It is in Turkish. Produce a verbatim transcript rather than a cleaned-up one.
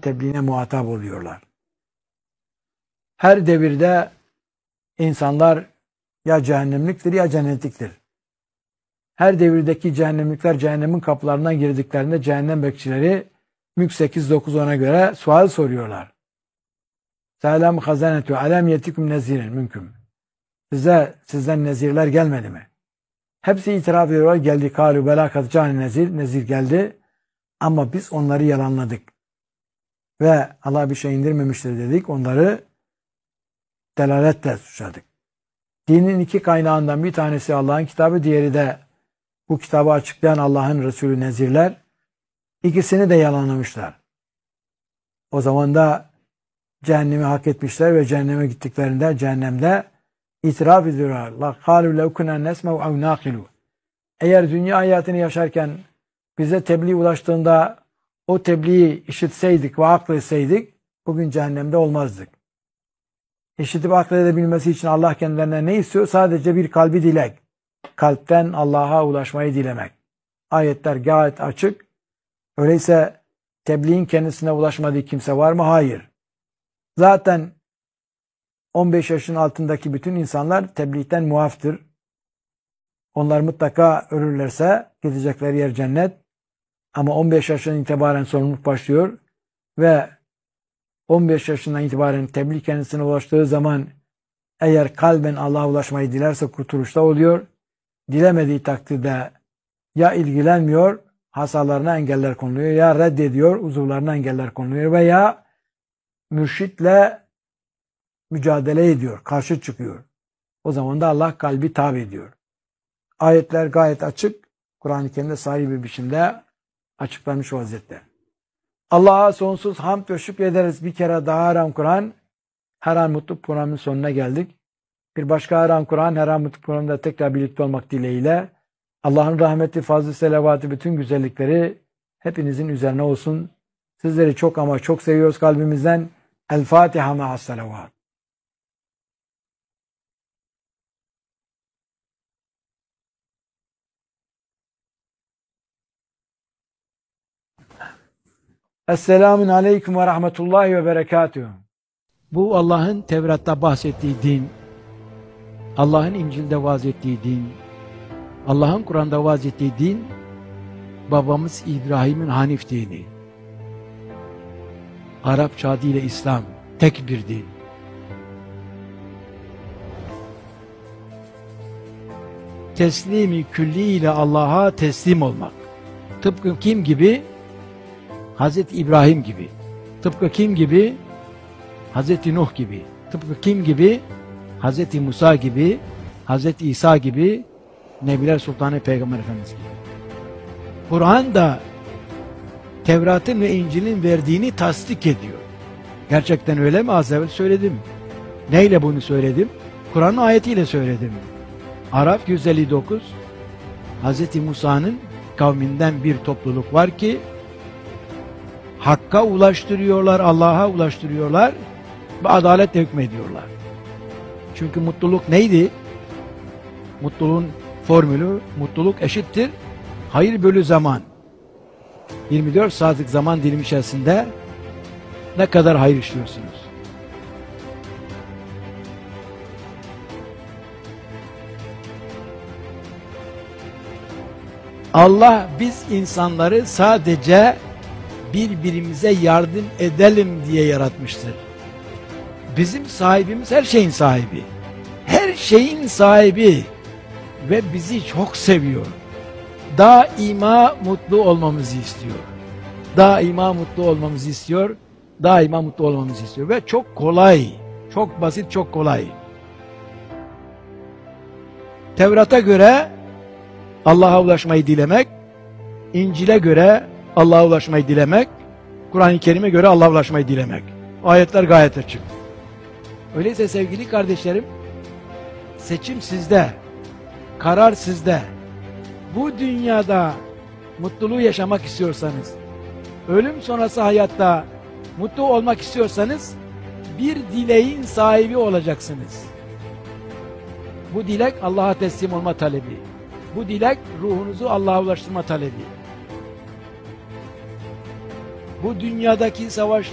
tebliğine muhatap oluyorlar. Her devirde insanlar ya cehennemliktir ya cennetliktir. Her devirdeki cehennemlikler cehennemin kapılarından girdiklerinde cehennem bekçileri Mülk sekiz dokuz ona göre sual soruyorlar. Selam hazanetu alem yetikum nezirin mümkün. Size sizden nezirler gelmedi mi? Hepsi itiraf ediyorlar. Geldi kalu belakat can nezir. Nezir geldi. Ama biz onları yalanladık. Ve Allah bir şey indirmemiştir dedik. Onları delaletle suçladık. Dinin iki kaynağından bir tanesi Allah'ın kitabı, diğeri de bu kitabı açıklayan Allah'ın Resulü nezirler. İkisini de yalanlamışlar. O zaman da cehennemi hak etmişler ve cehenneme gittiklerinde cehennemde itiraf ediyorlar. La kalu lev kunna nesma'u ev naqilu. Eğer dünya hayatını yaşarken bize tebliğ ulaştığında o tebliği işitseydik ve akletseydik bugün cehennemde olmazdık. İşitip akledebilmesi için Allah kendilerine ne istiyor? Sadece bir kalbi dilek. Kalpten Allah'a ulaşmayı dilemek. Ayetler gayet açık. Öyleyse tebliğin kendisine ulaşmadığı kimse var mı? Hayır. Zaten on beş yaşın altındaki bütün insanlar tebliğden muaftır. Onlar mutlaka ölürlerse gidecekleri yer cennet. Ama on beş yaşından itibaren sorumluluk başlıyor ve on beş yaşından itibaren tebliğ kendisine ulaştığı zaman eğer kalben Allah'a ulaşmayı dilerse kurtuluşta oluyor. Dilemediği takdirde ya ilgilenmiyor, hasalarına engeller konuluyor, ya reddediyor, uzuvlarına engeller konuluyor veya mürşitle mücadele ediyor, karşı çıkıyor. O zaman da Allah kalbi tabi ediyor. Ayetler gayet açık. Kur'an-ı Kerim'de sahih bir biçimde açıklanmış vaziyette. Allah'a sonsuz hamd ve şükrederiz. Bir kere daha Haram Kur'an. Her an mutlu programın sonuna geldik. Bir başka Haram Kur'an, her an mutlu programda tekrar birlikte olmak dileğiyle Allah'ın rahmeti, fazlı selavatı, bütün güzellikleri hepinizin üzerine olsun. Sizleri çok ama çok seviyoruz kalbimizden. El Fatiha ma'as salavat. Esselamun aleyküm ve rahmetullahi ve berekatühü. Bu Allah'ın Tevrat'ta bahsettiği din, Allah'ın İncil'de vaaz ettiği din, Allah'ın Kur'an'da vaaz ettiği din, babamız İbrahim'in Hanif dini. Arapça adıyla İslam, tek bir din. Teslimi külli ile Allah'a teslim olmak. Tıpkı kim gibi? Hazreti İbrahim gibi. Tıpkı kim gibi? Hazreti Nuh gibi. Tıpkı kim gibi? Hazreti Musa gibi, Hazreti İsa gibi, Nebiler Sultanı Peygamber Efendimiz gibi. Kur'an da Tevrat'ın ve İncil'in verdiğini tasdik ediyor. Gerçekten öyle mi? Az evvel söyledim. Neyle bunu söyledim? Kur'an'ın ayetiyle söyledim. Araf yüz elli dokuz, Hazreti Musa'nın kavminden bir topluluk var ki Hakk'a ulaştırıyorlar, Allah'a ulaştırıyorlar ve adaletle hükmediyorlar. Çünkü mutluluk neydi? Mutluluğun formülü, mutluluk eşittir hayır bölü zaman. yirmi dört saatlik zaman dilimi içerisinde ne kadar hayır işliyorsunuz? Allah biz insanları sadece birbirimize yardım edelim diye yaratmıştır. Bizim sahibimiz her şeyin sahibi. Her şeyin sahibi ve bizi çok seviyor. Daima mutlu olmamızı istiyor. Daima mutlu olmamızı istiyor. Daima mutlu olmamızı istiyor ve çok kolay, çok basit, çok kolay. Tevrat'a göre Allah'a ulaşmayı dilemek, İncil'e göre Allah'a ulaşmayı dilemek, Kur'an-ı Kerim'e göre Allah'a ulaşmayı dilemek. Ayetler gayet açık. Öyleyse sevgili kardeşlerim, seçim sizde, karar sizde. Bu dünyada mutluluğu yaşamak istiyorsanız, ölüm sonrası hayatta mutlu olmak istiyorsanız, bir dileğin sahibi olacaksınız. Bu dilek Allah'a teslim olma talebi. Bu dilek ruhunuzu Allah'a ulaştırma talebi. Bu dünyadaki savaş